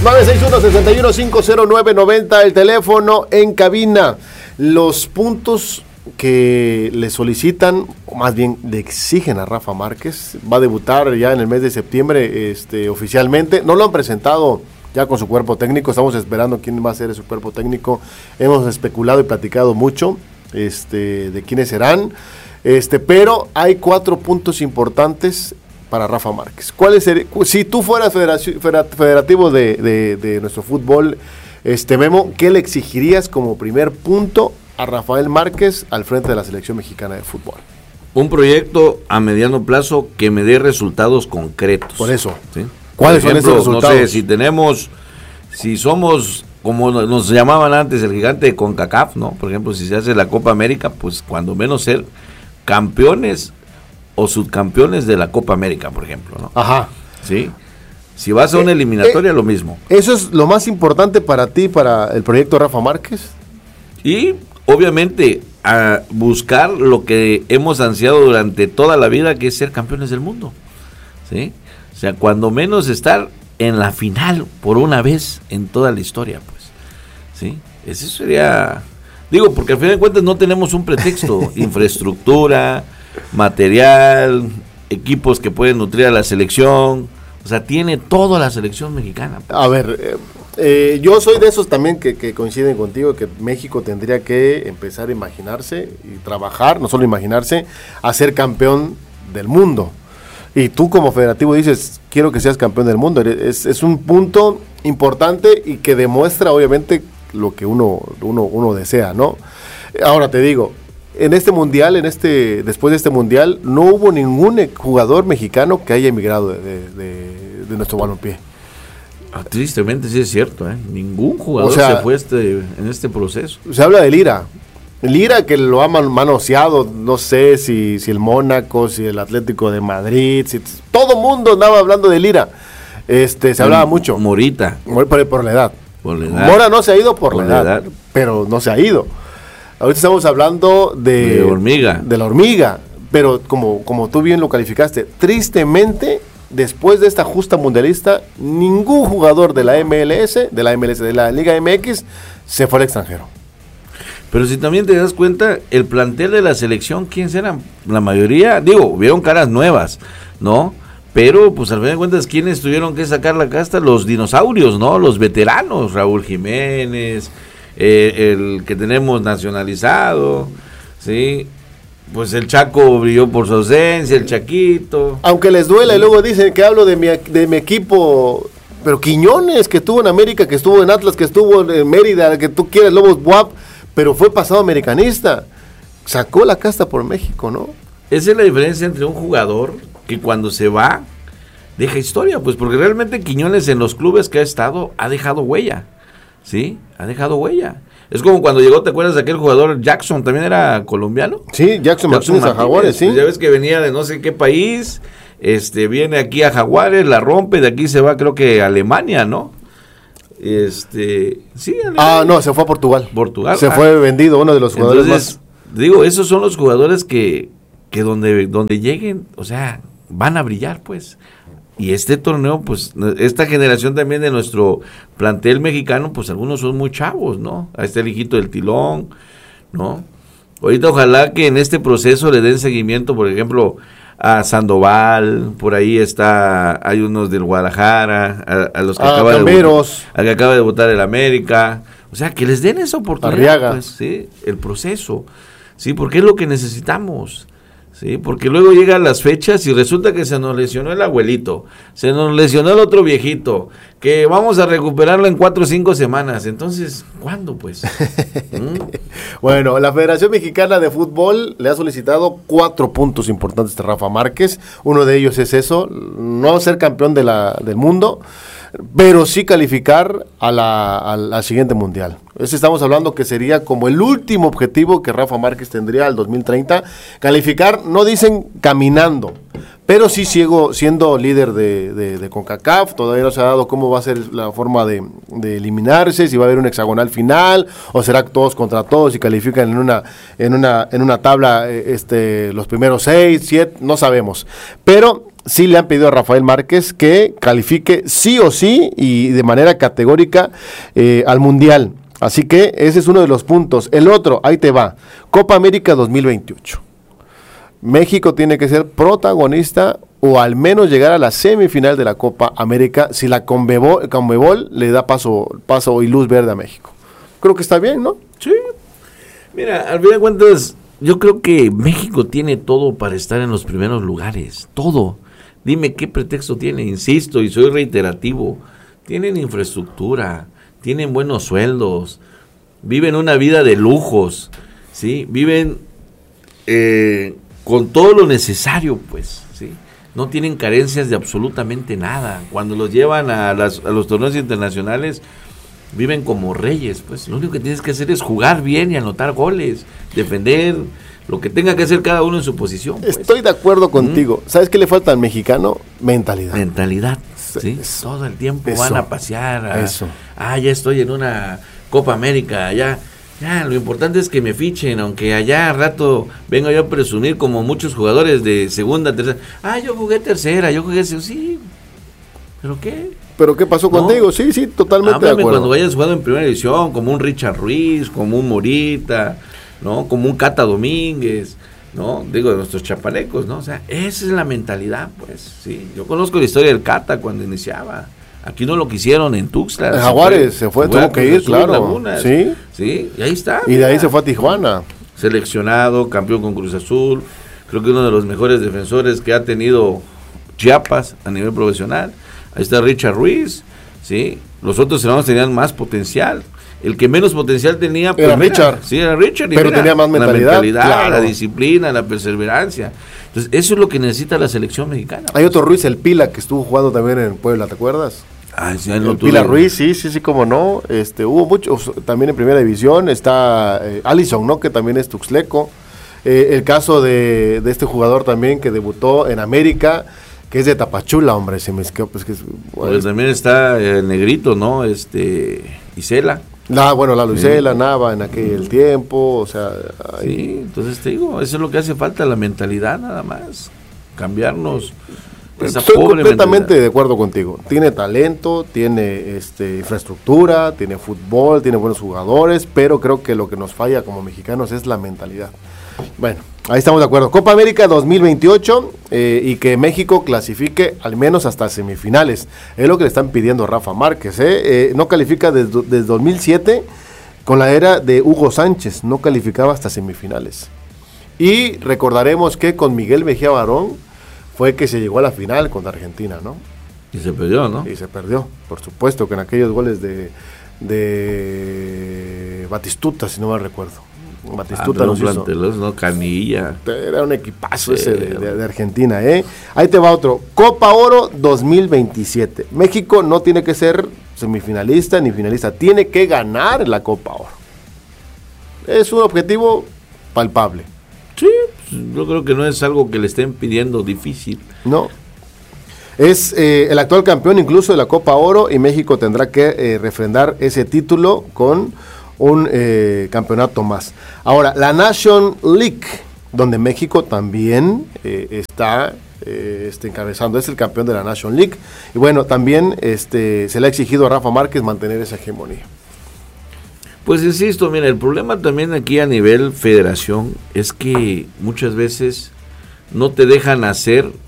961-61-509-90, el teléfono en cabina. Los puntos que le solicitan, o más bien le exigen a Rafa Márquez, va a debutar ya en el mes de septiembre oficialmente. No lo han presentado ya con su cuerpo técnico, estamos esperando quién va a ser su cuerpo técnico. Hemos especulado y platicado mucho de quiénes serán, pero hay 4 puntos importantes para Rafa Márquez. ¿Cuáles serían? Si tú fueras federativo de nuestro fútbol, Memo, ¿qué le exigirías como primer punto a Rafael Márquez al frente de la selección mexicana de fútbol? Un proyecto a mediano plazo que me dé resultados concretos. Por eso. ¿Sí? ¿Cuáles son esos resultados? No sé, si somos, como nos llamaban antes, el gigante de CONCACAF, ¿no? Por ejemplo, si se hace la Copa América, pues cuando menos ser campeones o subcampeones de la Copa América, por ejemplo, ¿no? Ajá. Sí. Si vas a una eliminatoria, lo mismo. ¿Eso es lo más importante para ti, para el proyecto Rafa Márquez? Y, obviamente, a buscar lo que hemos ansiado durante toda la vida, que es ser campeones del mundo, ¿sí? O sea, cuando menos estar en la final por una vez en toda la historia, pues, ¿sí? Ese sería... Digo, porque al final de cuentas no tenemos un pretexto, infraestructura, material, equipos que pueden nutrir a la selección, o sea, tiene toda la selección mexicana. Pues. A ver, yo soy de esos también que coinciden contigo, que México tendría que empezar a imaginarse y trabajar, no solo imaginarse, a ser campeón del mundo. Y tú como federativo dices, quiero que seas campeón del mundo. Es un punto importante y que demuestra obviamente lo que uno desea, ¿no? Ahora te digo, en este mundial, después de este mundial, no hubo ningún jugador mexicano que haya emigrado de nuestro balompié. Tristemente sí es cierto, ¿eh? Ningún jugador se fue en este proceso. Se habla de Lira, que lo ha manoseado, no sé si el Mónaco, si el Atlético de Madrid, si todo mundo andaba hablando de Lira. Se hablaba mucho. Morita. Por la edad. Por la edad. Mora no se ha ido por la edad, pero no se ha ido. Ahorita estamos hablando de la hormiga, pero como tú bien lo calificaste, tristemente, después de esta justa mundialista, ningún jugador de la MLS, de la Liga MX, se fue al extranjero. Pero si también te das cuenta, el plantel de la selección, ¿quiénes eran? La mayoría, hubieron caras nuevas, ¿no? Pero, pues al fin de cuentas, ¿quiénes tuvieron que sacar la casta? Los dinosaurios, ¿no? Los veteranos, Raúl Jiménez, el que tenemos nacionalizado, ¿sí? Pues el Chaco brilló por su ausencia, el Chaquito. Aunque les duela, y luego dicen que hablo de mi equipo, pero Quiñones, que estuvo en América, que estuvo en Atlas, que estuvo en Mérida, que tú quieres, Lobos Buap, pero fue pasado americanista. Sacó la casta por México, ¿no? Esa es la diferencia entre un jugador que cuando se va, deja historia, pues porque realmente Quiñones en los clubes que ha estado, ha dejado huella, ¿sí? Ha dejado huella. Es como cuando llegó, ¿te acuerdas de aquel jugador Jackson? ¿También era colombiano? Sí, Jackson Martínez a Jaguares, sí. Pues ya ves que venía de no sé qué país, viene aquí a Jaguares, la rompe, de aquí se va creo que a Alemania, ¿no? Sí. No, se fue a Portugal. Se fue vendido uno de los jugadores. Entonces, más... esos son los jugadores que donde lleguen, o sea, van a brillar, pues. Y este torneo, pues, esta generación también de nuestro plantel mexicano, pues algunos son muy chavos, ¿no? Ahí está el hijito del Tilón, ¿no? Ahorita ojalá que en este proceso le den seguimiento, por ejemplo, a Sandoval, por ahí hay unos del Guadalajara, a los que acaba de votar el América, o sea, que les den esa oportunidad, pues, ¿sí? El proceso, sí, porque es lo que necesitamos. Sí, porque luego llegan las fechas y resulta que se nos lesionó el abuelito, se nos lesionó el otro viejito, que vamos a recuperarlo en 4 o 5 semanas. Entonces, ¿cuándo, pues? Bueno, la Federación Mexicana de Fútbol le ha solicitado 4 puntos importantes a Rafa Márquez. Uno de ellos es eso, no ser campeón del mundo, pero sí calificar al siguiente mundial. Estamos hablando que sería como el último objetivo que Rafa Márquez tendría al 2030. Calificar, no dicen caminando, pero sí siendo líder de CONCACAF. Todavía no se ha dado cómo va a ser la forma de eliminarse, si va a haber un hexagonal final o será todos contra todos y califican en una tabla los primeros 6, 7, no sabemos. Pero sí le han pedido a Rafael Márquez que califique sí o sí y de manera categórica al Mundial. Así que ese es uno de los puntos. El otro, ahí te va, Copa América 2028. México tiene que ser protagonista o al menos llegar a la semifinal de la Copa América si la Conmebol le da paso y luz verde a México. Creo que está bien, ¿no? Sí. Mira, al fin de cuentas, yo creo que México tiene todo para estar en los primeros lugares. Todo. Dime qué pretexto tiene. Insisto y soy reiterativo. Tienen infraestructura, tienen buenos sueldos, viven una vida de lujos, ¿sí? Viven con todo lo necesario, pues, ¿sí? No tienen carencias de absolutamente nada. Cuando los llevan a los torneos internacionales, viven como reyes, pues. Lo único que tienes que hacer es jugar bien y anotar goles, defender, lo que tenga que hacer cada uno en su posición, pues. Estoy de acuerdo contigo. ¿Sabes qué le falta al mexicano? Mentalidad. Mentalidad, ¿sí? Todo el tiempo van a pasear. Ya estoy en una Copa América, ya, lo importante es que me fichen, aunque allá al rato vengo yo a presumir como muchos jugadores de segunda, tercera. Yo jugué tercera, sí, ¿pero qué? ¿Pero qué pasó contigo? Sí, totalmente de acuerdo. Cuando hayas jugado en primera división, como un Richard Ruiz, como un Morita, ¿no? Como un Cata Domínguez, ¿no? Digo, de nuestros chapalecos, ¿no? O sea, esa es la mentalidad, pues, sí. Yo conozco la historia del Cata cuando iniciaba. Aquí no lo quisieron en Tuxtla. En Jaguares se fue, tuvo que ir, claro. Lagunas, sí, y ahí está. Y de ahí se fue a Tijuana. Seleccionado, campeón con Cruz Azul. Creo que uno de los mejores defensores que ha tenido Chiapas a nivel profesional. Ahí está Richard Ruiz, ¿sí? Los otros hermanos tenían más potencial. El que menos potencial tenía, pues, era Richard. Sí, era Richard. Pero tenía más mentalidad. Claro. La disciplina, la perseverancia. Entonces, eso es lo que necesita la selección mexicana. Hay otro Ruiz, el Pila, que estuvo jugando también en Puebla, ¿te acuerdas? Sí, el Pila Ruiz, sí, cómo no. Hubo muchos también en primera división. Está Allison, ¿no? Que también es tuxtleco. El caso de este jugador también que debutó en América, que es de Tapachula, hombre, se me escapa. Pues también está el negrito, ¿no? Isela. La Isela, Nava en aquel tiempo, o sea... Sí, entonces te digo, eso es lo que hace falta, la mentalidad nada más, cambiarnos. Estoy completamente de acuerdo contigo. Tiene talento, tiene infraestructura, tiene fútbol, tiene buenos jugadores, pero creo que lo que nos falla como mexicanos es la mentalidad. Bueno, ahí estamos de acuerdo. Copa América 2028 y que México clasifique al menos hasta semifinales. Es lo que le están pidiendo a Rafa Márquez. No califica desde 2007 con la era de Hugo Sánchez. No calificaba hasta semifinales. Y recordaremos que con Miguel Mejía Barón fue que se llegó a la final contra Argentina, ¿no? Y se perdió, ¿no? Y se perdió, por supuesto, que en aquellos goles de Batistuta, si no mal recuerdo. Batistuta no, Canilla. Era un equipazo ese de Argentina, ¿eh? Ahí te va otro. Copa Oro 2027. México no tiene que ser semifinalista ni finalista, tiene que ganar la Copa Oro. Es un objetivo palpable. Sí, yo creo que no es algo que le estén pidiendo difícil. No. Es el actual campeón incluso de la Copa Oro y México tendrá que refrendar ese título con un campeonato más. Ahora, la Nation League, donde México también está encabezando, es el campeón de la Nation League. Y bueno, también se le ha exigido a Rafa Márquez mantener esa hegemonía. Pues insisto, mira, el problema también aquí a nivel federación es que muchas veces no te dejan hacer